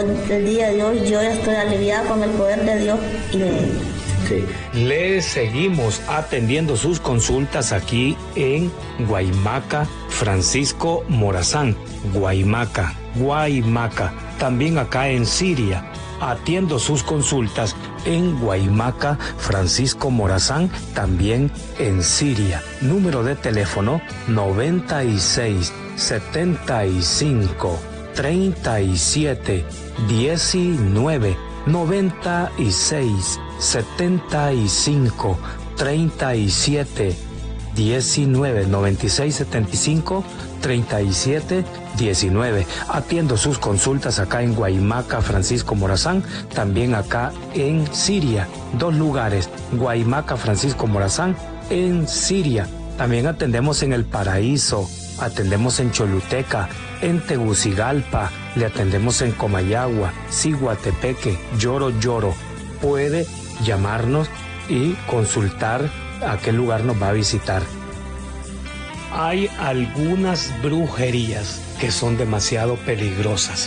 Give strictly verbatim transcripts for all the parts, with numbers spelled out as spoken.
El día de hoy yo ya estoy aliviada con el poder de Dios y de Él. Sí. Le seguimos atendiendo sus consultas aquí en Guaymaca, Francisco Morazán. Guaymaca, Guaymaca. También acá en Siria. Atiendo sus consultas en Guaymaca, Francisco Morazán, también en Siria. Número de teléfono noventa y seis, setenta y cinco, treinta y siete, diecinueve, noventa y seis, setenta y cinco, treinta y siete, diecinueve, noventa y seis, setenta y cinco, treinta y siete, diecinueve. Atiendo sus consultas acá en Guaymaca, Francisco Morazán, también acá en Siria. Dos lugares, Guaymaca, Francisco Morazán, en Siria. También atendemos en El Paraíso, atendemos en Choluteca, en Tegucigalpa, le atendemos en Comayagua, Ciguatepeque, Lloro Lloro. Puede llamarnos y consultar a qué lugar nos va a visitar. Hay algunas brujerías que son demasiado peligrosas,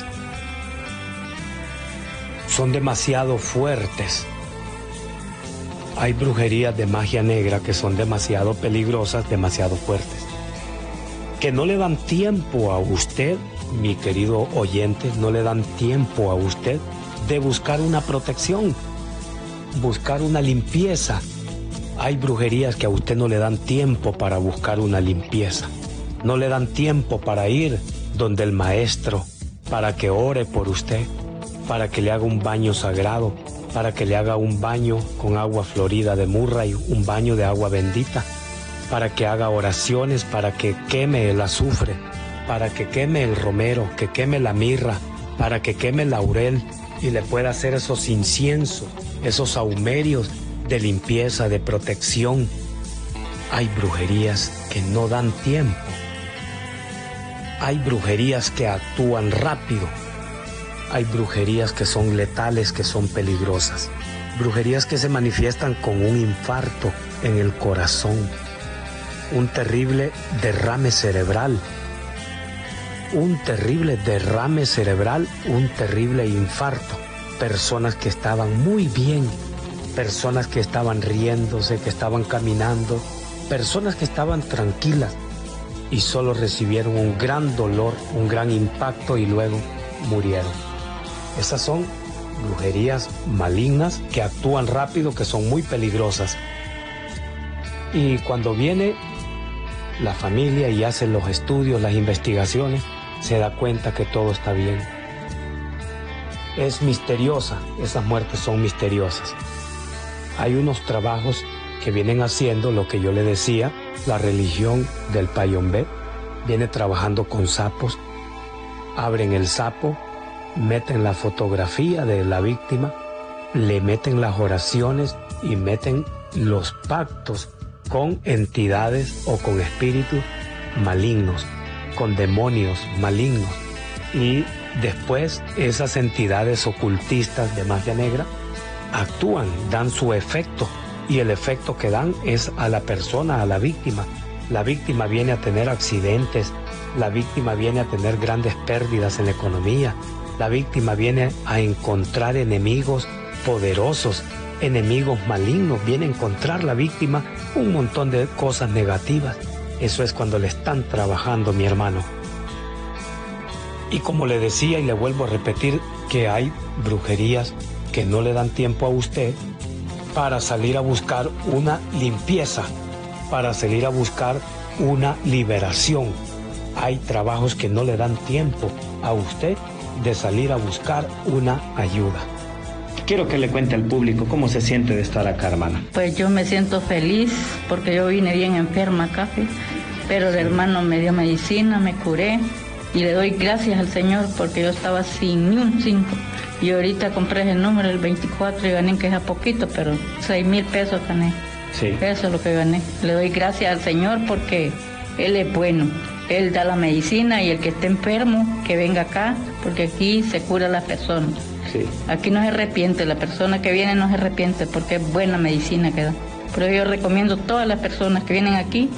son demasiado fuertes. Hay brujerías de magia negra que son demasiado peligrosas, demasiado fuertes, que no le dan tiempo a usted, mi querido oyente, no le dan tiempo a usted de buscar una protección, buscar una limpieza. Hay brujerías que a usted no le dan tiempo para buscar una limpieza. No le dan tiempo para ir donde el maestro, para que ore por usted, para que le haga un baño sagrado, para que le haga un baño con agua florida de Murray, un baño de agua bendita, para que haga oraciones, para que queme el azufre, para que queme el romero, que queme la mirra, para que queme el laurel y le pueda hacer esos inciensos, esos sahumerios de limpieza, de protección. Hay brujerías que no dan tiempo. Hay brujerías que actúan rápido. Hay brujerías que son letales, que son peligrosas. Brujerías que se manifiestan con un infarto en el corazón, un terrible derrame cerebral, un terrible derrame cerebral, un terrible infarto. Personas que estaban muy bien, personas que estaban riéndose, que estaban caminando, personas que estaban tranquilas y solo recibieron un gran dolor, un gran impacto y luego murieron. Esas son brujerías malignas que actúan rápido, que son muy peligrosas. Y cuando viene la familia y hace los estudios, las investigaciones, se da cuenta que todo está bien. Es misteriosa, esas muertes son misteriosas. Hay unos trabajos que vienen haciendo lo que yo le decía, la religión del Payombé, viene trabajando con sapos, abren el sapo, meten la fotografía de la víctima, le meten las oraciones y meten los pactos con entidades o con espíritus malignos, con demonios malignos. Y después esas entidades ocultistas de magia negra actúan, dan su efecto, y el efecto que dan es a la persona, a la víctima. La víctima viene a tener accidentes, la víctima viene a tener grandes pérdidas en la economía, la víctima viene a encontrar enemigos poderosos, enemigos malignos, viene a encontrar la víctima un montón de cosas negativas. Eso es cuando le están trabajando, mi hermano. Y como le decía y le vuelvo a repetir, que hay brujerías que no le dan tiempo a usted para salir a buscar una limpieza, para salir a buscar una liberación. Hay trabajos que no le dan tiempo a usted de salir a buscar una ayuda. Quiero que le cuente al público cómo se siente de estar acá, hermana. Pues yo me siento feliz porque yo vine bien enferma acá, pero el hermano me dio medicina, me curé y le doy gracias al Señor porque yo estaba sin ni un cinco. Y ahorita compré el número, el veinticuatro, y gané, que es a poquito, pero seis mil pesos gané. Sí. Eso es lo que gané. Le doy gracias al Señor porque Él es bueno. Él da la medicina y el que esté enfermo, que venga acá, porque aquí se cura la persona. Sí. Aquí no se arrepiente, la persona que viene no se arrepiente porque es buena medicina que da. Pero yo recomiendo a todas las personas que vienen aquí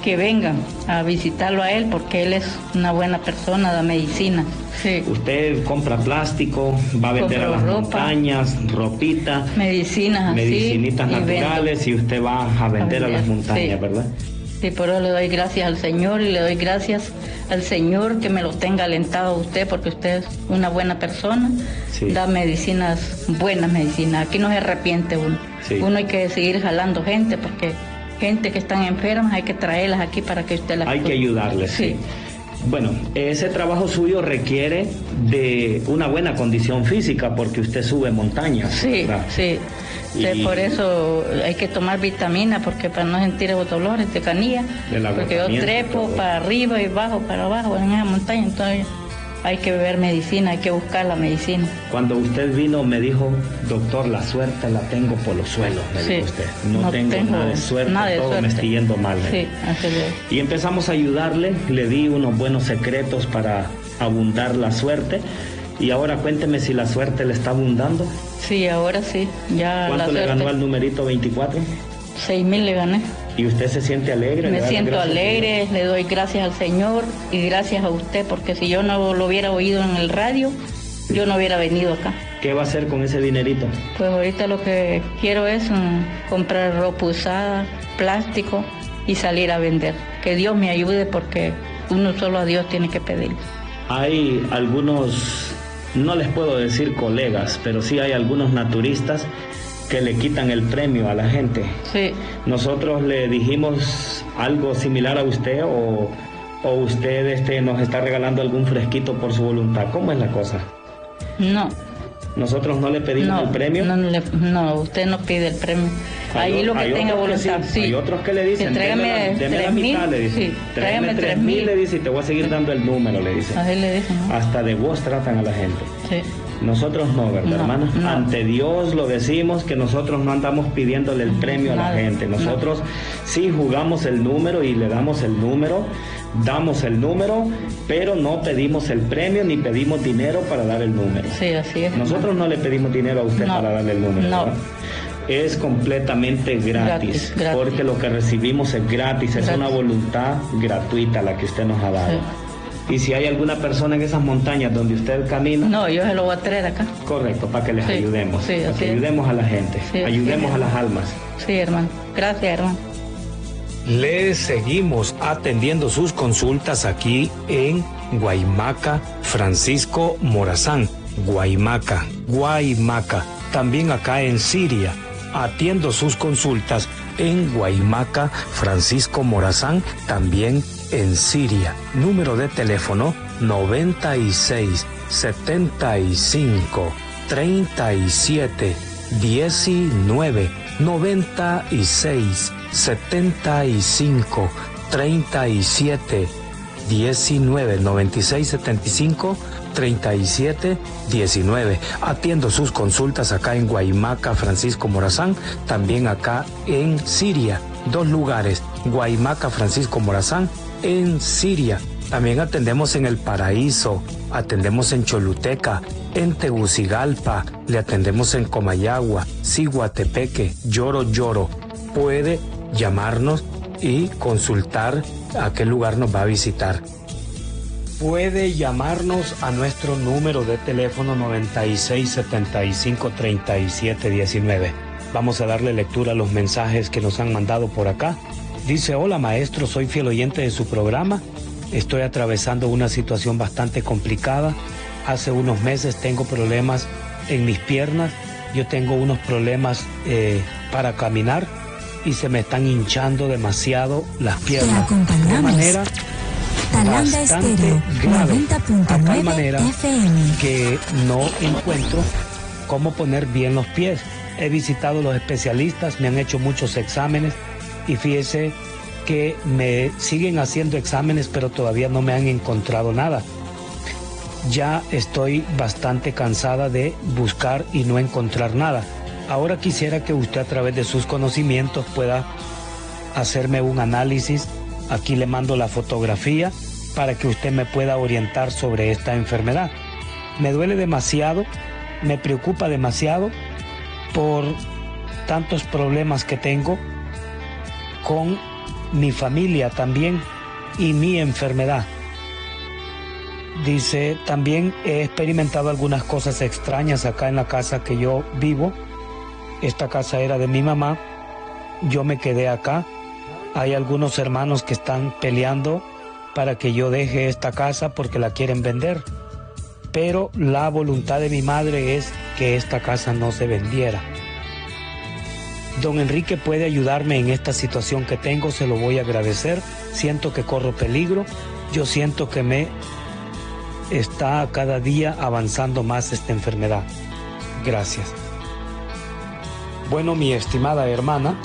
que vengan a visitarlo a él, porque él es una buena persona, da medicina. Sí. Usted compra plástico, va a vender a las ropa, montañas, ropita, medicinas, medicinitas así, naturales, y, y usted va a vender a, a las montañas, sí. ¿Verdad? Sí, por eso le doy gracias al Señor y le doy gracias al Señor que me lo tenga alentado a usted, porque usted es una buena persona, sí. Da medicinas, buenas medicinas, aquí no se arrepiente uno. Sí. Uno hay que seguir jalando gente, porque gente que están enfermas hay que traerlas aquí para que usted las... Hay que ayudarles, sí. sí. Bueno, ese trabajo suyo requiere de una buena condición física, porque usted sube montañas. Sí, ¿verdad? Sí. Y... por eso hay que tomar vitamina, porque para no sentir esos dolores de canilla, porque yo trepo para arriba y bajo para abajo en esa montaña, entonces hay que beber medicina, hay que buscar la medicina. Cuando usted vino me dijo, doctor, la suerte la tengo por los suelos, me sí, dijo usted. No, no tengo, tengo nada de suerte, nada de todo suerte. Me estoy yendo mal. Sí, así es. Y empezamos a ayudarle, le di unos buenos secretos para abundar la suerte. Y ahora cuénteme si la suerte le está abundando. Sí, ahora sí. Ya. ¿Cuánto le ganó al numerito veinticuatro? Seis mil le gané. ¿Y usted se siente alegre? Me siento alegre, le doy gracias al Señor y gracias a usted, porque si yo no lo hubiera oído en el radio, yo no hubiera venido acá. ¿Qué va a hacer con ese dinerito? Pues ahorita lo que quiero es um, comprar ropa usada, plástico y salir a vender. Que Dios me ayude, porque uno solo a Dios tiene que pedir. Hay algunos, no les puedo decir colegas, pero sí hay algunos naturistas que le quitan el premio a la gente. Sí. Nosotros le dijimos algo similar a usted, o, o usted este, nos está regalando algún fresquito por su voluntad. ¿Cómo es la cosa? No. ¿Nosotros no le pedimos no, el premio? No, no, no, usted no pide el premio. Hay, Ahí lo que tenga voluntad. Que sí. Sí. Hay otros que le dicen, tráigame la mitad, le dicen. Sí. Tráigame tres mil, le dice, y te voy a seguir sí. dando el número, le dicen. Así le dicen, ¿no? Hasta de vos tratan a la gente. Sí. Nosotros no, ¿verdad, no, hermana? No. Ante Dios lo decimos, que nosotros no andamos pidiéndole el premio Nada, a la gente. Nosotros no. sí jugamos el número y le damos el número, damos el número, pero no pedimos el premio ni pedimos dinero para dar el número. Sí, así es. Nosotros no le pedimos dinero a usted no. para darle el número, no. ¿verdad? Es completamente gratis, gratis, gratis, porque lo que recibimos es gratis, es gratis. Una voluntad gratuita la que usted nos ha dado. Sí. Y si hay alguna persona en esas montañas donde usted camina... No, yo se lo voy a traer acá. Correcto, para que les sí, ayudemos, sí, para que es. ayudemos a la gente, sí, ayudemos sí, a las almas. Sí, hermano. Gracias, hermano. Le seguimos atendiendo sus consultas aquí en Guaymaca, Francisco Morazán. Guaymaca, Guaymaca. También acá en Siria. Atiendo sus consultas en Guaymaca, Francisco Morazán, también en Siria. Número de teléfono noventa y seis, setenta y cinco, treinta y siete, diecinueve, noventa y seis, setenta y cinco, treinta y siete, diecinueve, noventa y seis, setenta y cinco, treinta y siete, diecinueve. Atiendo sus consultas acá en Guaymaca, Francisco Morazán, también acá en Siria. Dos lugares, Guaymaca, Francisco Morazán, en Siria. También atendemos en El Paraíso, atendemos en Choluteca, en Tegucigalpa, le atendemos en Comayagua, Ciguatepeque, Lloro Lloro. Puede llamarnos y consultar a qué lugar nos va a visitar. Puede llamarnos a nuestro número de teléfono noventa y seis, setenta y cinco, treinta y siete, diecinueve. Vamos a darle lectura a los mensajes que nos han mandado por acá. Dice, hola maestro, soy fiel oyente de su programa. Estoy atravesando una situación bastante complicada. Hace unos meses tengo problemas en mis piernas. Yo tengo unos problemas eh, para caminar y se me están hinchando demasiado las piernas. De manera bastante grave, a tal manera que no encuentro cómo poner bien los pies. He visitado los especialistas, me han hecho muchos exámenes y fíjese que me siguen haciendo exámenes, pero todavía no me han encontrado nada. Ya estoy bastante cansada de buscar y no encontrar nada. Ahora quisiera que usted, a través de sus conocimientos, pueda hacerme un análisis. Aquí le mando la fotografía para que usted me pueda orientar sobre esta enfermedad. Me duele demasiado, me preocupa demasiado por tantos problemas que tengo con mi familia también y mi enfermedad. Dice, también he experimentado algunas cosas extrañas acá en la casa que yo vivo. Esta casa era de mi mamá, yo me quedé acá. Hay algunos hermanos que están peleando para que yo deje esta casa porque la quieren vender. Pero la voluntad de mi madre es que esta casa no se vendiera. Don Enrique puede ayudarme en esta situación que tengo, se lo voy a agradecer. Siento que corro peligro, yo siento que me está cada día avanzando más esta enfermedad. Gracias. Bueno, mi estimada hermana,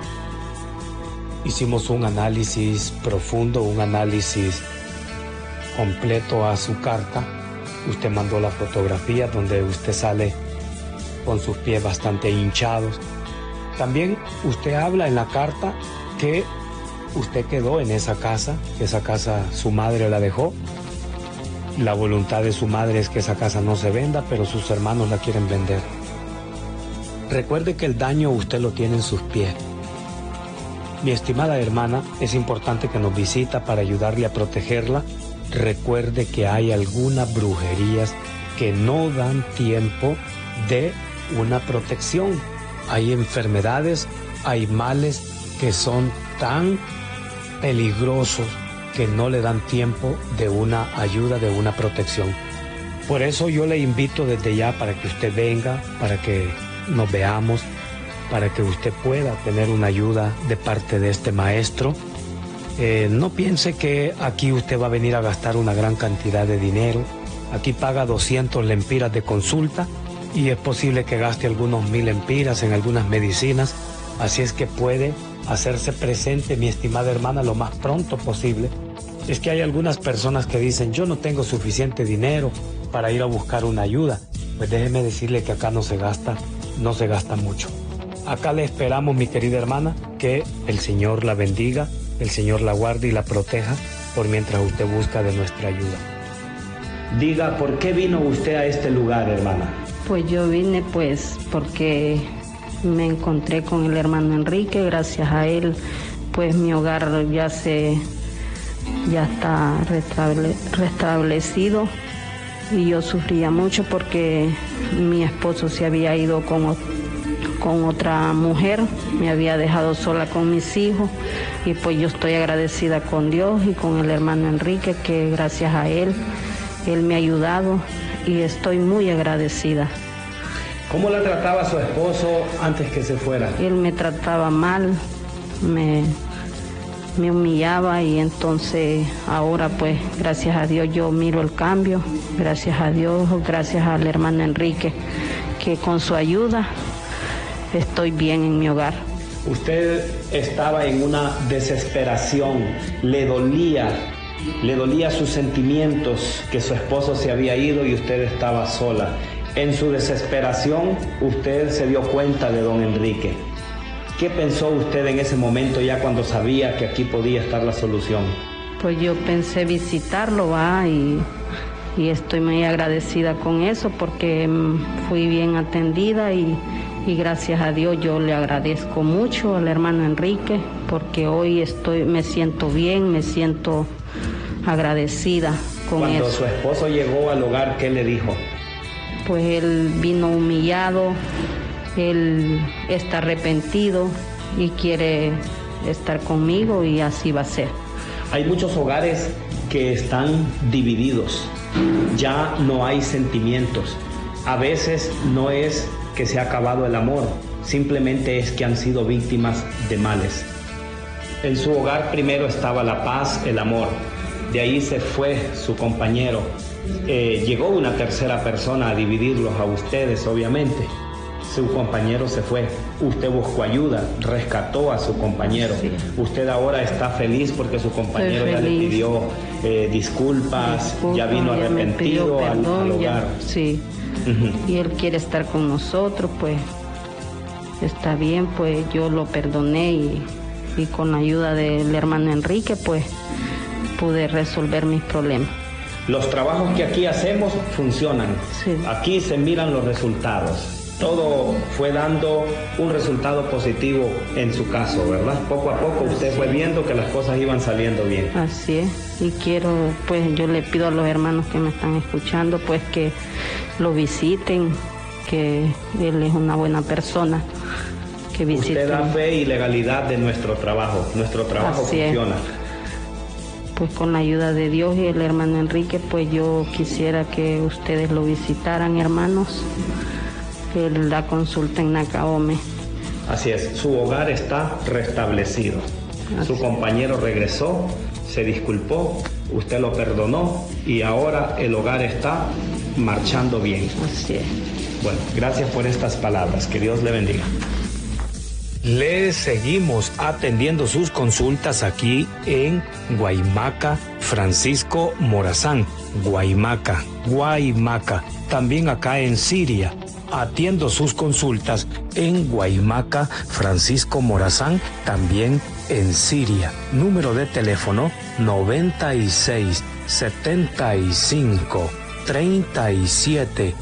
hicimos un análisis profundo, un análisis completo a su carta. Usted mandó la fotografía donde usted sale con sus pies bastante hinchados. También usted habla en la carta que usted quedó en esa casa, que esa casa su madre la dejó. La voluntad de su madre es que esa casa no se venda, pero sus hermanos la quieren vender. Recuerde que el daño usted lo tiene en sus pies. Mi estimada hermana, es importante que nos visita para ayudarle a protegerla. Recuerde que hay algunas brujerías que no dan tiempo de una protección. Hay enfermedades, hay males que son tan peligrosos que no le dan tiempo de una ayuda, de una protección. Por eso yo le invito desde ya para que usted venga, para que nos veamos, para que usted pueda tener una ayuda de parte de este maestro. Eh, no piense que aquí usted va a venir a gastar una gran cantidad de dinero. Aquí paga doscientos lempiras de consulta y es posible que gaste algunos mil lempiras en algunas medicinas. Así es que puede hacerse presente, mi estimada hermana, lo más pronto posible. Es que hay algunas personas que dicen, yo no tengo suficiente dinero para ir a buscar una ayuda. Pues déjeme decirle que acá no se gasta, no se gasta mucho. Acá le esperamos, mi querida hermana, que el Señor la bendiga, el Señor la guarde y la proteja por mientras usted busca de nuestra ayuda. Diga, ¿por qué vino usted a este lugar, hermana? Pues yo vine pues porque me encontré con el hermano Enrique. Gracias a él pues mi hogar ya se ya está restable, restablecido, y yo sufría mucho porque mi esposo se había ido con, con otra mujer, me había dejado sola con mis hijos, y pues yo estoy agradecida con Dios y con el hermano Enrique, que gracias a él, él me ha ayudado y estoy muy agradecida. ¿Cómo la trataba su esposo antes que se fuera? Él me trataba mal, me, me humillaba, y entonces ahora pues gracias a Dios yo miro el cambio, gracias a Dios, gracias al hermano Enrique, que con su ayuda estoy bien en mi hogar. Usted estaba en una desesperación, le dolía, le dolía sus sentimientos, que su esposo se había ido y usted estaba sola. En su desesperación, usted se dio cuenta de don Enrique. ¿Qué pensó usted en ese momento ya cuando sabía que aquí podía estar la solución? Pues yo pensé visitarlo, va, y, y estoy muy agradecida con eso porque fui bien atendida, y, y gracias a Dios yo le agradezco mucho al hermano Enrique porque hoy estoy, me siento bien, me siento agradecida con eso. Cuando su esposo llegó al hogar, ¿qué le dijo? Pues él vino humillado, él está arrepentido y quiere estar conmigo, y así va a ser. Hay muchos hogares que están divididos, ya no hay sentimientos. A veces no es que se ha acabado el amor, simplemente es que han sido víctimas de males. En su hogar primero estaba la paz, el amor. De ahí se fue su compañero. Eh, llegó una tercera persona a dividirlos a ustedes, obviamente. Su compañero se fue. Usted buscó ayuda, rescató a su compañero. Sí. Usted ahora está feliz porque su compañero ya le pidió eh, disculpas, Disculpa, ya vino ya arrepentido perdón, al, al hogar. Ya, sí. Uh-huh. Y él quiere estar con nosotros, pues está bien, pues yo lo perdoné, y, y con la ayuda del hermano Enrique, pues pude resolver mis problemas. Los trabajos que aquí hacemos funcionan. Sí. Aquí se miran los resultados. todo fue dando un resultado positivo en su caso, ¿verdad? Poco a poco usted fue viendo que las cosas iban saliendo bien. Así es, y quiero, pues yo le pido a los hermanos que me están escuchando, pues que lo visiten, que él es una buena persona, que visiten. Usted da fe y legalidad de nuestro trabajo, nuestro trabajo Así funciona. Es. Pues con la ayuda de Dios y el hermano Enrique, pues yo quisiera que ustedes lo visitaran, hermanos. Él da consulta en Nacaome. Así es, su hogar está restablecido. Así. Su compañero regresó, se disculpó, usted lo perdonó y ahora el hogar está marchando bien. Así es. Bueno, gracias por estas palabras, que Dios le bendiga. Le seguimos atendiendo sus consultas aquí en Guaymaca, Francisco Morazán. Guaymaca, Guaymaca. También acá en Siria. Atiendo sus consultas en Guaymaca, Francisco Morazán, también en Siria. Número de teléfono noventa y seis, setenta y cinco, treinta y siete,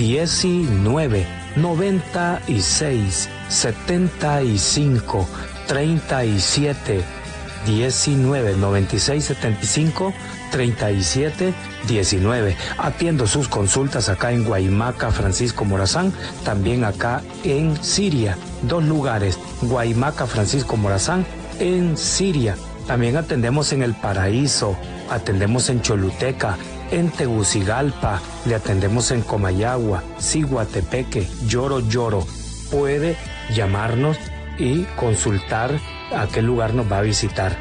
diecinueve. noventa y seis, setenta y cinco, treinta y siete, diecinueve. noventa y seis, setenta y cinco, treinta y siete, diecinueve. Atiendo sus consultas acá en Guaymaca, Francisco Morazán, también acá en Siria. Dos lugares, Guaymaca, Francisco Morazán, en Siria. También atendemos en El Paraíso, atendemos en Choluteca, en Tegucigalpa, le atendemos en Comayagua, Ciguatepeque, Lloro Lloro. Puede llamarnos y consultar a qué lugar nos va a visitar.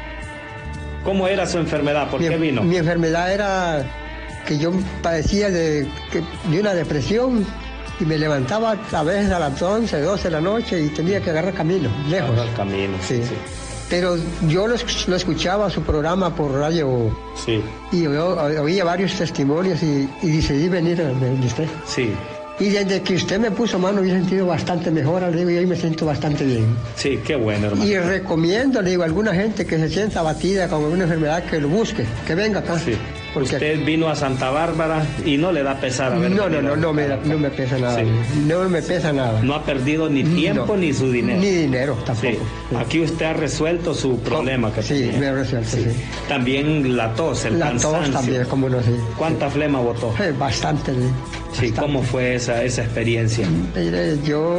¿Cómo era su enfermedad? ¿Por mi, qué vino? Mi enfermedad era que yo padecía de, de una depresión y me levantaba a veces a las once, doce de la noche y tenía que agarrar camino, lejos. Agarrar camino, sí. sí. Pero yo lo, lo escuchaba, su programa por radio, sí. y yo, oía varios testimonios y, y decidí venir a de usted. Sí. Y desde que usted me puso mano, me he sentido bastante mejor, le digo, y hoy me siento bastante bien. Sí, qué bueno, hermano. Y recomiendo, le digo, a alguna gente que se sienta abatida con alguna enfermedad, que lo busque, que venga acá. Sí. Porque usted vino a Santa Bárbara y no le da pesar haber No, venido no, no, no me, no me pesa nada. Sí. No me pesa nada. No ha perdido ni tiempo no, ni su dinero. Ni dinero tampoco. Sí. Sí. Aquí usted ha resuelto su problema. Oh, que sí, tenía. me ha resuelto, sí. sí. También la tos, el la cansancio. La tos también, cómo no, sí. ¿Cuánta sí. flema botó? Sí, bastante. Sí, bastante. ¿cómo fue esa, esa experiencia? Yo...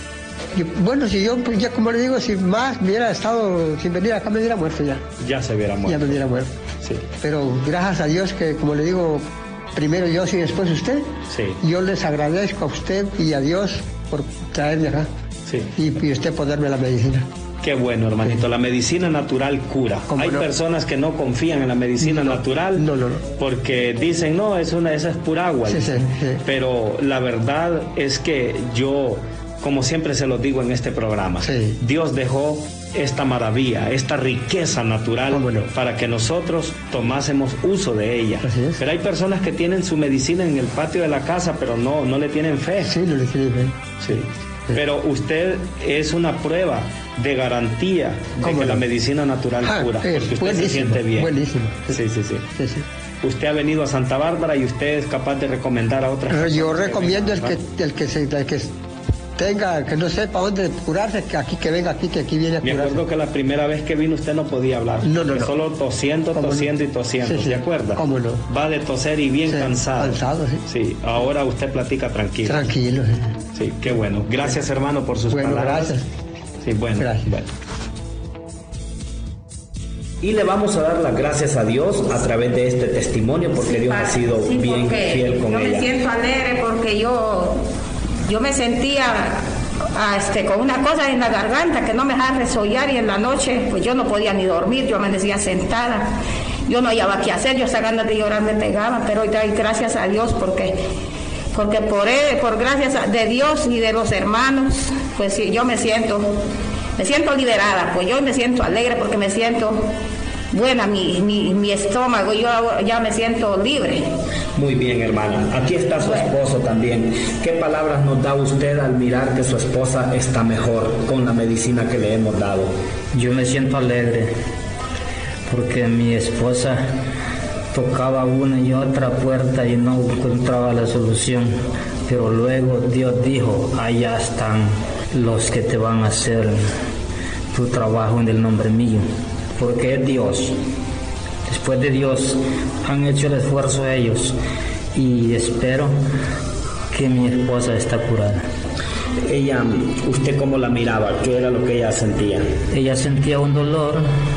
Yo, bueno, si yo, ya como le digo, si más hubiera estado sin venir acá, me hubiera muerto ya. Ya se hubiera muerto. Ya me hubiera muerto. Sí. Pero gracias a Dios que, como le digo, primero yo y después usted. Sí. Yo les agradezco a usted y a Dios por traerme acá. Sí. Y, y usted ponerme la medicina. Qué bueno, hermanito. Sí. La medicina natural cura. Hay no? personas que no confían en la medicina no, natural no, no, no. porque dicen, no, es una, esa es pura agua. Sí, sí, sí. Pero la verdad es que yo, como siempre se lo digo en este programa, sí. Dios dejó esta maravilla, esta riqueza natural no? para que nosotros tomásemos uso de ella. Así es. Pero hay personas que tienen su medicina en el patio de la casa, pero no, no le tienen fe. Sí, no le tienen fe. Sí. Sí. Pero usted es una prueba de garantía de que no? la medicina natural ah, cura, porque usted buenísimo, se siente bien. Buenísimo. Sí, sí, sí. sí, sí. Usted ha venido a Santa Bárbara y usted es capaz de recomendar a otras personas. Yo recomiendo el que, el que se... El que tenga, que no sepa dónde curarse, que aquí que venga aquí, que aquí viene a curarse. Me acuerdo que la primera vez que vino usted no podía hablar. No, no, no. Solo tosiendo, tosiendo no? y tosiendo, sí, sí. ¿se acuerda? ¿Cómo no? Va de toser y bien sí, cansado. Cansado, sí. Sí, ahora usted platica tranquilo. Tranquilo, sí. Sí, qué bueno. Gracias, sí. hermano, por sus bueno, palabras. Gracias. Sí, bueno. Gracias. Bueno. Y le vamos a dar las gracias a Dios a través de este testimonio porque Dios ha sido sí, bien fiel con yo ella. Yo me siento alegre porque yo, yo me sentía a este, con una cosa en la garganta que no me dejaba resollar y en la noche pues yo no podía ni dormir, yo amanecía sentada. Yo no hallaba qué hacer, yo esas ganas de llorar me pegaban, pero hoy doy gracias a Dios porque, porque por él, por gracias de Dios y de los hermanos, pues sí, yo me siento... Me siento liberada, pues yo me siento alegre porque me siento buena, mi, mi, mi estómago, yo ya me siento libre. Muy bien, hermana. Aquí está su esposo también. ¿Qué palabras nos da usted al mirar que su esposa está mejor con la medicina que le hemos dado? Yo me siento alegre porque mi esposa tocaba una y otra puerta y no encontraba la solución. pero luego Dios dijo, allá están los que te van a hacer tu trabajo en el nombre mío, porque es Dios. Después de Dios han hecho el esfuerzo ellos y espero que mi esposa está curada. Ella, ¿usted cómo la miraba? ¿Qué era lo que ella sentía? Ella sentía un dolor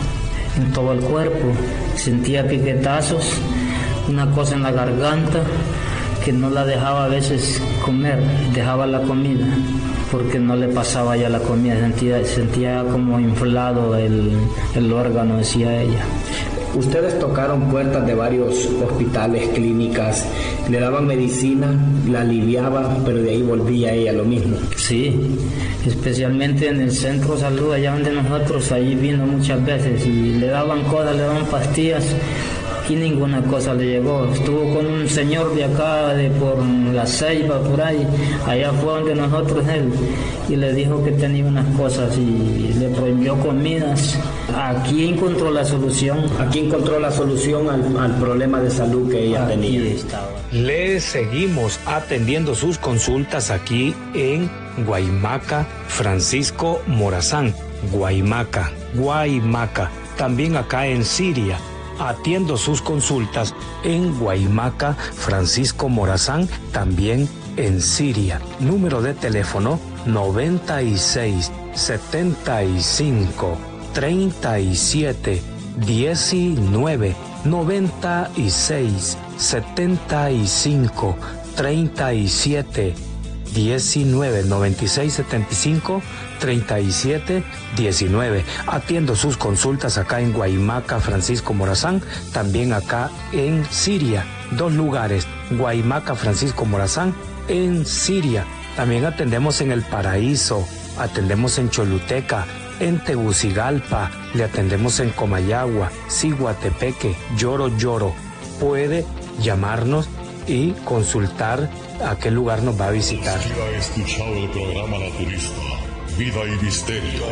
en todo el cuerpo, sentía piquetazos, una cosa en la garganta que no la dejaba a veces comer, dejaba la comida porque no le pasaba ya la comida, sentía, sentía como inflado el, el órgano, decía ella. Ustedes tocaron puertas de varios hospitales, clínicas, le daban medicina, la aliviaba, pero de ahí volvía ella lo mismo. Sí, especialmente en el centro de salud, allá donde nosotros, ahí vino muchas veces y le daban cosas, le daban pastillas y ninguna cosa le llegó. Estuvo con un señor de acá, de por La Ceiba, por ahí, allá fue donde nosotros él, y le dijo que tenía unas cosas y le prohibió comidas. Aquí encontró la solución. Aquí encontró la solución al, al problema de salud que ella aquí tenía. Estaba. Le seguimos atendiendo sus consultas aquí en Guaymaca, Francisco Morazán. Guaymaca, Guaymaca. También acá en Siria. Atiendo sus consultas en Guaymaca, Francisco Morazán, también en Siria. Número de teléfono noventa y seis, setenta y cinco, treinta y siete, diecinueve, noventa y seis, setenta y cinco, treinta y siete, diecinueve, noventa y seis, setenta y cinco, treinta y siete, diecinueve. Atiendo sus consultas acá en Guaymaca, Francisco Morazán, también acá en Siria. Dos lugares, Guaymaca, Francisco Morazán, en Siria. También atendemos en El Paraíso, atendemos en Choluteca, en Tegucigalpa, le atendemos en Comayagua, Ciguatepeque, Lloro Lloro. Puede llamarnos y consultar a qué lugar nos va a visitar. Si ha escuchado el programa Naturista, Vida y Misterio,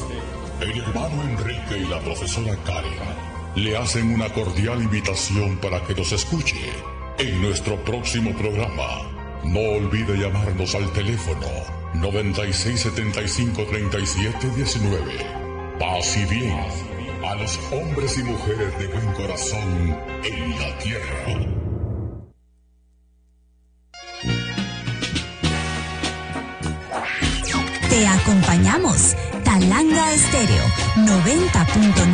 el hermano Enrique y la profesora Karen le hacen una cordial invitación para que nos escuche en nuestro próximo programa. No olvide llamarnos al teléfono noventa y seis, setenta y cinco, treinta y siete, diecinueve. Paz y bien a los hombres y mujeres de buen corazón en la tierra. Te acompañamos. Talanga Estéreo noventa punto nueve.